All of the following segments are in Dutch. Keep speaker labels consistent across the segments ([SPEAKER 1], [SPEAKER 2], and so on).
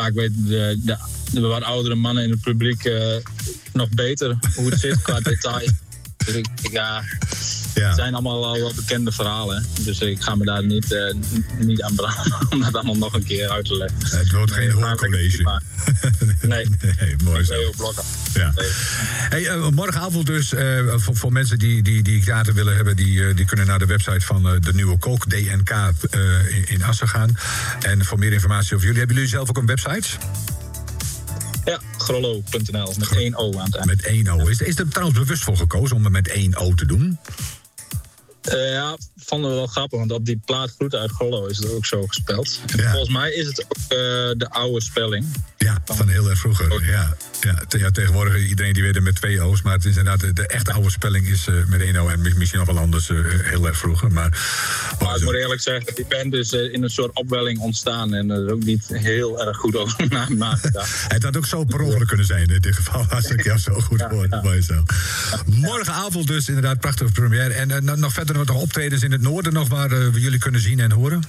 [SPEAKER 1] vaak weten de wat oudere mannen in het publiek nog beter hoe het zit qua details. Dus het zijn allemaal al wel bekende verhalen. Dus ik ga me daar niet aan branden om dat allemaal nog een keer uit te leggen.
[SPEAKER 2] Het wordt geen hoorcollege.
[SPEAKER 1] Nee,
[SPEAKER 2] mooi zo. Ja. Hey, morgenavond dus, voor mensen die kaarten willen hebben, die kunnen naar de website van de Nieuwe Kolk, DNK, in Assen gaan. En voor meer informatie over jullie, hebben jullie zelf ook een website?
[SPEAKER 1] Ja, grollo.nl, met 1 O aan het eind.
[SPEAKER 2] Met 1 O. Is er trouwens bewust voor gekozen om het met 1 O te doen?
[SPEAKER 1] Ja, vonden we wel grappig, want op die plaat Groeten uit Grollo is het ook zo gespeld. En volgens mij is het ook de oude spelling.
[SPEAKER 2] Ja, van heel erg vroeger. Ja, tegenwoordig iedereen die weet het met 2 O's. Maar het is inderdaad, de echte oude spelling is met 1 O. En misschien nog wel anders, heel erg vroeger. Maar
[SPEAKER 1] ik moet eerlijk zeggen, die band is in een soort opwelling ontstaan. En er is ook niet heel erg goed over nagedacht.
[SPEAKER 2] Het had ook zo per ongeluk kunnen zijn in dit geval. Als ik jou zo goed hoor. Ja. Morgenavond dus inderdaad, prachtige première. En nog verder nog optredens in het noorden nog waar we jullie kunnen zien en horen?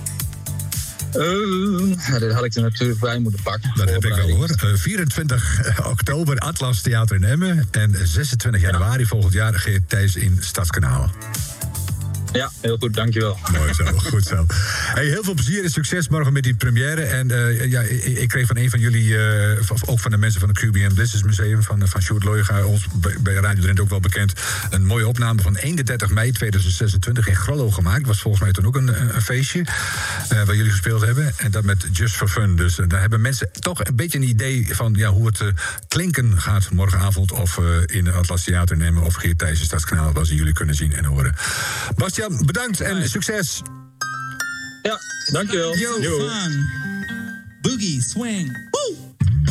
[SPEAKER 1] Dit had ik er natuurlijk bij moeten pakken.
[SPEAKER 2] Dat heb ik wel hoor. 24 oktober Atlas Theater in Emmen. En 26 januari volgend jaar Geert Thijs in Stadskanaal.
[SPEAKER 1] Ja, heel goed, dankjewel.
[SPEAKER 2] Mooi zo, goed zo. Hey, heel veel plezier en succes morgen met die première. En ik kreeg van een van jullie, ook van de mensen van het QBM Blissers Museum, van Sjoerd Looijega, ons bij Radio Drenthe ook wel bekend, een mooie opname van 31 mei 2026 in Grollo gemaakt. Was volgens mij toen ook een feestje waar jullie gespeeld hebben. En dat met Just for Fun. Dus daar hebben mensen toch een beetje een idee van hoe het klinken gaat morgenavond. Of in het Atlas Theater nemen of Geert Thijs in Stadskanaal, waar ze jullie kunnen zien en horen. Bastiaan, bedankt en succes.
[SPEAKER 1] Ja, dankjewel.
[SPEAKER 3] Yo, fun. Boogie, swing.